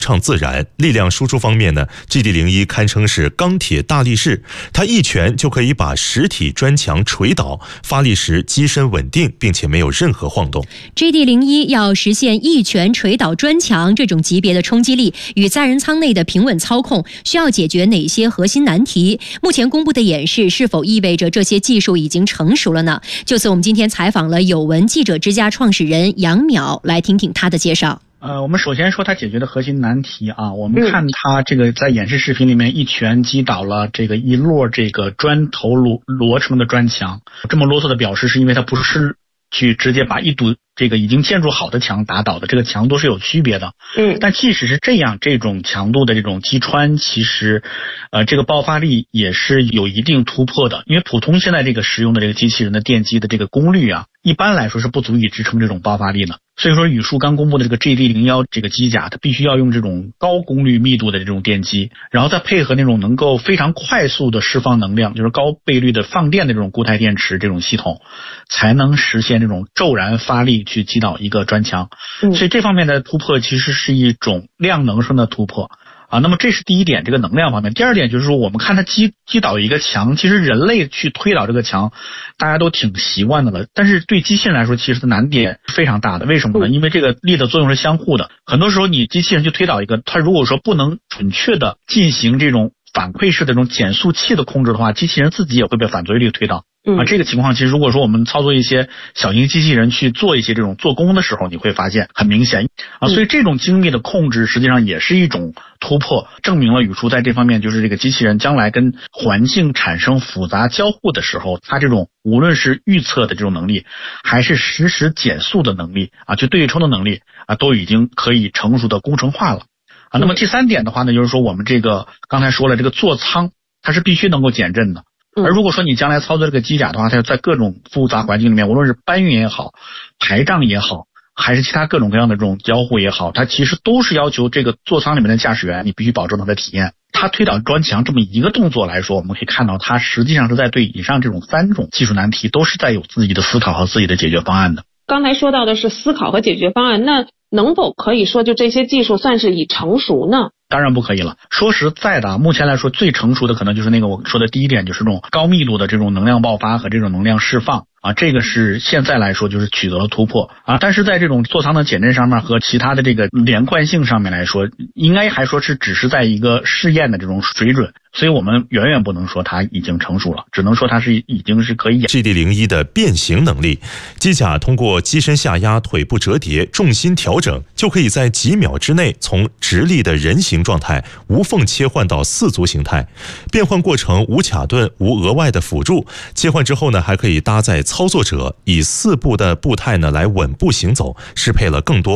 畅自然。力量输出方面呢 ，GD01 堪称是钢铁大力士，它一拳就可以把实体砖墙锤倒，发力时机身稳定，并且没有任何晃动。 GD01 要实现一拳锤倒砖墙这种级别的冲击力与载人舱内的平稳操控，需要解决哪些核心难题？目前公布的演示是否意味着这些技术已经成熟了呢？就此，我们今天采访了有闻记者之家创始人杨淼，来听听他的介绍。 我们首先说它解决的核心难题啊，我们看它这个在演示视频里面一拳击倒了这个一摞这个砖头摞成的砖墙，这么啰嗦的表示是因为它不是去直接把一堵这个已经建筑好的墙打倒的，这个强度是有区别的。但即使是这样，这种强度的这种击穿，其实这个爆发力也是有一定突破的，因为普通现在这个使用的这个机器人的电机的这个功率啊，一般来说是不足以支撑这种爆发力的。所以说宇树刚公布的这个 GD01 这个机甲，它必须要用这种高功率密度的这种电机，然后再配合那种能够非常快速的释放能量，就是高倍率的放电的这种固态电池这种系统，才能实现这种骤然发力去击倒一个砖墙。所以这方面的突破其实是一种量能上的突破啊。那么这是第一点，这个能量方面。第二点就是说，我们看它击倒一个墙，其实人类去推倒这个墙大家都挺习惯的了，但是对机器人来说其实难点非常大的。为什么呢？因为这个力的作用是相互的，很多时候你机器人去推倒一个，它如果说不能准确的进行这种反馈式的这种减速器的控制的话，机器人自己也会被反作用力推倒。这个情况其实如果说我们操作一些小型机器人去做一些这种做工的时候，你会发现很明显啊。所以这种精密的控制实际上也是一种突破，证明了宇树在这方面就是这个机器人将来跟环境产生复杂交互的时候，它这种无论是预测的这种能力，还是实时减速的能力啊，就对冲的能力啊，都已经可以成熟的工程化了啊。那么第三点的话呢，就是说我们这个刚才说了，这个座舱它是必须能够减震的。而如果说你将来操作这个机甲的话，它在各种复杂环境里面，无论是搬运也好，排障也好，还是其他各种各样的这种交互也好，它其实都是要求这个座舱里面的驾驶员你必须保证它的体验。它推倒砖墙这么一个动作来说，我们可以看到它实际上是在对以上这种3种技术难题都是在有自己的思考和自己的解决方案的。 刚才说到的是思考和解决方案，那能否可以说就这些技术算是已成熟呢？ 当然不可以了。说实在的，目前来说最成熟的可能就是那个我说的第一点，就是这种高密度的这种能量爆发和这种能量释放啊，这个是现在来说就是取得了突破啊。但是在这种座舱的减震上面和其他的这个连贯性上面来说，应该还说是只是在一个试验的这种水准，所以我们远远不能说它已经成熟了，只能说它是已经是可以。 GD01 的变形能力，机甲通过机身下压、腿部折叠、重心调整，就可以在几秒之内从直立的人形状态无缝切换到4足形态，变换过程无卡顿、无额外的辅助。切换之后呢，还可以搭载操作者以4步的步态呢来稳步行走，适配了更多